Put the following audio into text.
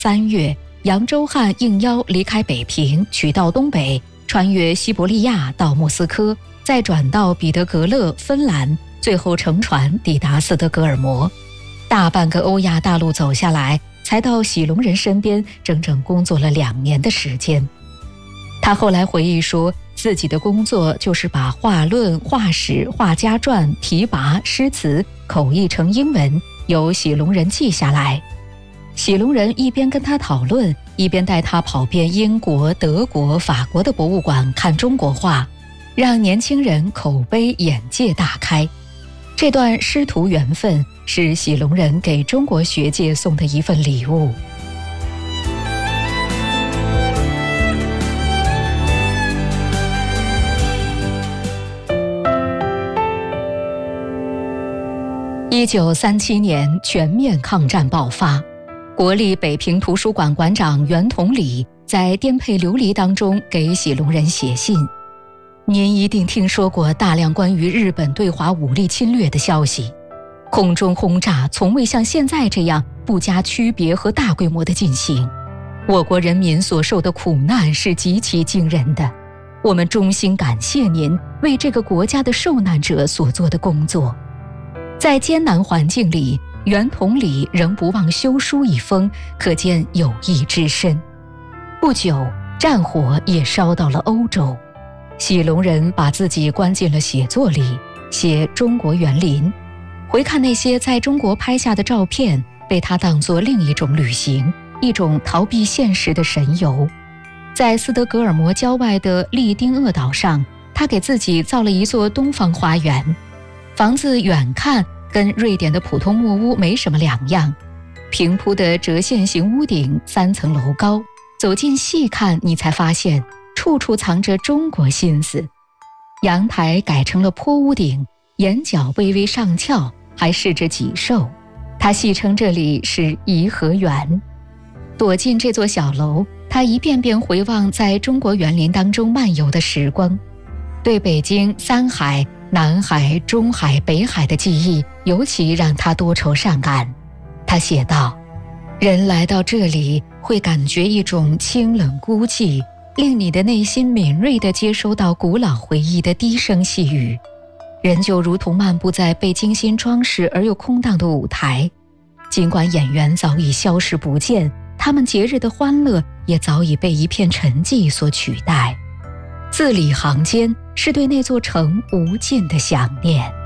3月，扬州汉应邀离开北平，取道东北，穿越西伯利亚到莫斯科，再转到彼得格勒、芬兰，最后乘船抵达斯德哥尔摩。大半个欧亚大陆走下来，才到喜隆人身边，整整工作了2年的时间。他后来回忆说，自己的工作就是把画论、画史、画家传、题跋、诗词口译成英文，由喜隆人记下来。喜隆人一边跟他讨论，一边带他跑遍英国、德国、法国的博物馆看中国画，让年轻人口碑眼界大开。这段师徒缘分是喜隆人给中国学界送的一份礼物。1937年，全面抗战爆发。国立北平图书馆馆长袁同礼在颠沛流离当中给喜隆人写信：您一定听说过大量关于日本对华武力侵略的消息，空中轰炸从未像现在这样不加区别和大规模的进行，我国人民所受的苦难是极其惊人的，我们衷心感谢您为这个国家的受难者所做的工作。在艰难环境里，袁同礼仍不忘修书一封，可见友谊之深。不久，战火也烧到了欧洲，喜隆人把自己关进了写作里，写中国园林。回看那些在中国拍下的照片，被他当作另一种旅行，一种逃避现实的神游。在斯德哥尔摩郊外的利丁厄岛上，他给自己造了一座东方花园，房子远看跟瑞典的普通木屋没什么两样，平铺的折线型屋顶，3层楼高，走近细看，你才发现处处藏着中国心思。阳台改成了坡屋顶，檐角微微上翘，还饰着脊兽，他戏称这里是颐和园。躲进这座小楼，他一遍遍回望在中国园林当中漫游的时光，对北京3海、南海、中海、北海的记忆尤其让他多愁善感。他写道：人来到这里会感觉一种清冷孤寂，令你的内心敏锐地接收到古老回忆的低声细语。人就如同漫步在被精心装饰而又空荡的舞台，尽管演员早已消失不见，他们节日的欢乐也早已被一片沉寂所取代。字里行间是对那座城无尽的想念。